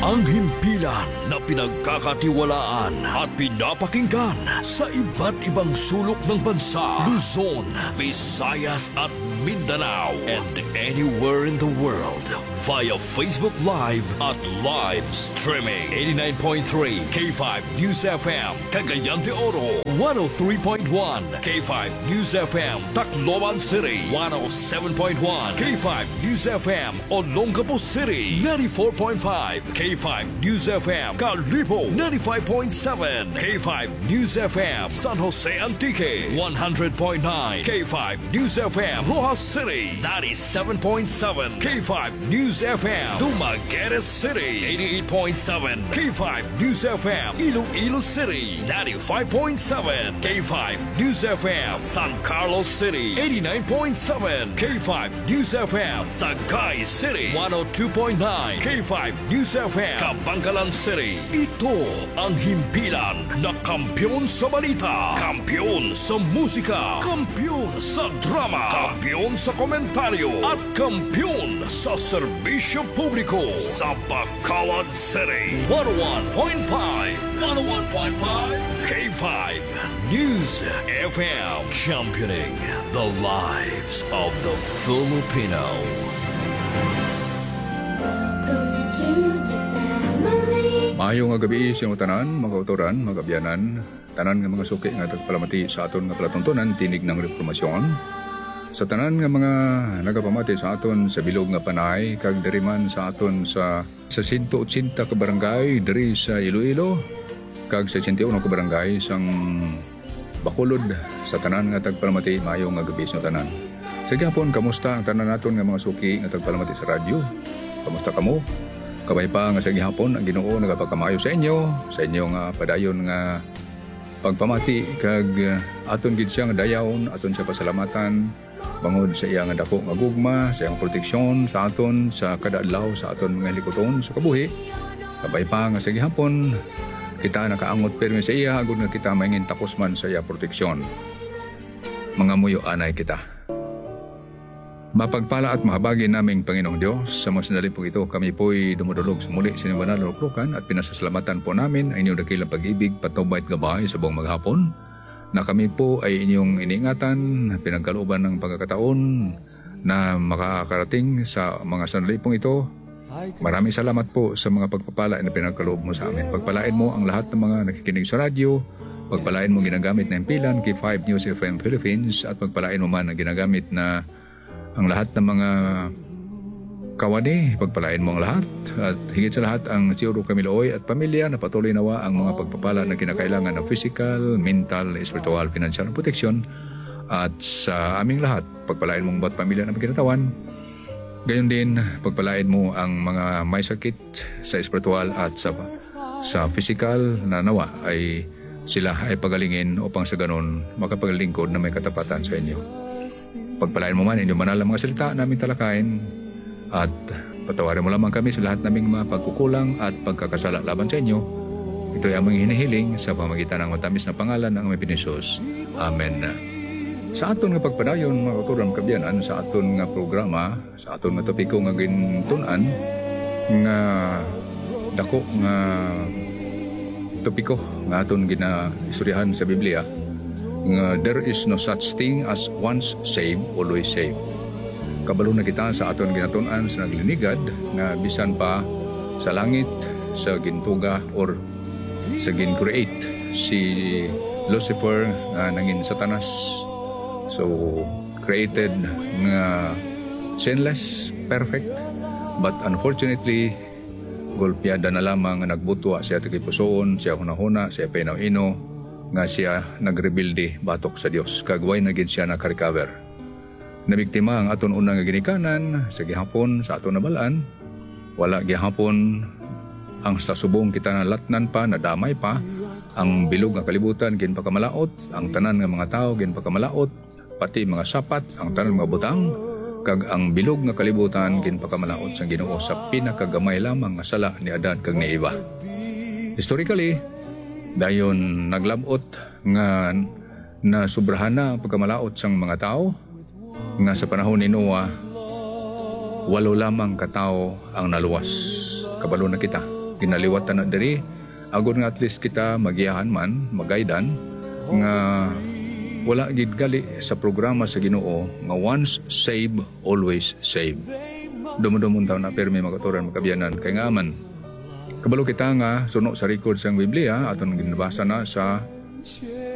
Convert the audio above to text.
Ang himpilan na pinagkakatiwalaan at pinapakinggan sa iba't ibang sulok ng bansa, Luzon, Visayas at Mindanao, and anywhere in the world via Facebook Live at live streaming. 89.3 K5 News FM, Cagayan de Oro. 103.1 K5 News FM, Tacloban City. 107.1 K5 News FM, Olongapo City. 94.5 K5 News FM, Calibo. 95.7 K5 News FM, San Jose Antique. 100.9 K5 News FM, Rojas City. 97.7 K5 News FM, Dumaguete City. 88.7 K5 News FM, Iloilo City. 95.7 K5 News FM, San Carlos City. 89.7 K5 News FM, Sagay City. 102.9 K5 News FM, Kabangkalan City. Ito ang himpilan na kampiyon sa balita, kampiyon sa musika, kampiyon sa drama, kampiyon sa komentaryo, at kampiyon sa serbisyo publiko sa Bacolod City. 101.5 K5 News FM, championing the lives of the Filipino. Maayong nga gabi sa mga tanan, mga kautoran, mga kabyanan, tanan nga mga suki nga tagpalamati sa aton nga palatuntunan, tinig ng reformasyon. Sa tanan nga mga nagapamati sa aton sa bilog nga panay, kag diriman sa aton sa 180 ka barangay diri sa Iloilo, kag sa 81 ka barangay sang Bacolod, sa tanan nga tagpalamati, maayong nga gabi sa tanan. Sa gihapon, kamusta ang tanan naton nga mga suki nga tagpalamati sa radyo? Kamusta kamo? Kabay pa nga sa gihapon, ang Ginoo nagapagkamayo sa inyo nga padayon nga pagpamati, kag aton gid siya nga dayaon, aton siya pasalamatan bangod sa iya nga dako nga gugma, sa iyang proteksyon sa aton sa kada adlaw sa aton mga likoton sa kabuhi. Kabay pa nga sa gihapon, kita nakaangot pirmi sa iya agud nga kita maingin takos man sa iya proteksyon. Mga muyo anay kita. Mapagpala at mahabagi naming Panginoong Diyos, sa mga sandali po ito kami po'y dumudulog sa muli sa inyong banal na luklukan at pinasasalamatan po namin ang inyong dakilang pag-ibig, patnubay at gabay sa buong maghapon, na kami po ay inyong iniingatan, pinagkalooban ng pagkakataon na makakarating sa mga sandali pong ito. Maraming salamat po sa mga pagpapala na pinagkaloob mo sa amin. Pagpalain mo ang lahat ng mga nakikinig sa radyo, pagpalain mo ginagamit na impilan K5 News FM Philippines, at pagpalain mo man ang ginagamit na ang lahat ng mga kawani, pagpalain mo ang lahat, at higit sa lahat ang Tiyoro Camilooy at pamilya na patuloy nawa ang mga pagpapala na kinakailangan ng physical, mental, spiritual, financial protection. At sa aming lahat, pagpalain mong bawat pamilya na kinatawan. Gayon din, pagpalain mo ang mga may sakit sa spiritual at sa physical na nawa ay sila ay pagalingin upang sa ganon makapaglingkod na may katapatan sa inyo. Pagpalain mo man inyong banal na mga salita namin talakayin, at patawarin mo lamang kami sa lahat naming mga pagkukulang at pagkakasala laban sa inyo. Ito ay aming hinihiling sa pamagitan ng matamis na pangalan ng aming Pinisos. Amen. Sa aton nga pagpadayon, mga kauturan kabyanan, sa aton nga programa, sa aton nga topiko nga gintunan, nga dako nga topiko nga aton ginaistoryahan sa Biblia, nga there is no such thing as once saved, always saved. Kabalo na kita sa aton ginatunan sa naglinigad nga bisan pa sa langit, sa gintuga or sa gin-create si Lucifer nga nangin Satanas. So created nga sinless, perfect, but unfortunately golpeada na lamang nga nagbutwa siya tagipusoon, siya hunahuna, siya pinaw-ino, nga siya nagrebilde batok sa Dios, kagway na gid siya naka-recover. Nabiktima ang aton unang nga ginikanan sa gihapon sa aton nabalaan. Wala gihapon ang subong kita nalatnan pa, nadamay pa, ang bilog nga kalibutan gin pakamalaot, ang tanan nga mga tao gin pakamalaot, pati mga sapat, ang tanan mga butang, kag ang bilog nga kalibutan gin pakamalaot sang Ginoo sa pinakagamay lamang nga sala ni Adan kag ni Eva. Historically, dayon naglabot nga na sobrahan na ang pagkamalaot sang mga tao, nga sa panahon ni Noah 8 lamang katao ang naluwas. Kabalo na kita. ginaliwatan na diri agod nga at least kita magiyahan man, magaidan nga wala gid gali sa programa sa Ginoo nga once save always save. Dumudumon taon na pero may magaturan makabiyanan kay nga man kabalo kita nga suno sa record sa Biblia aton ginabasa na sa